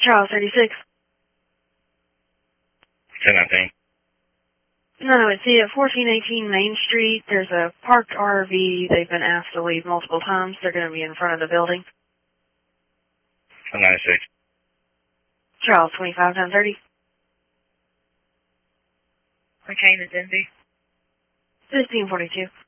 Charles 36. 1019. No, it's at 1418 Main Street. There's a parked RV. They've been asked to leave multiple times. They're going to be in front of the building. 1096. Charles 25 1030. McCain is empty. 1542.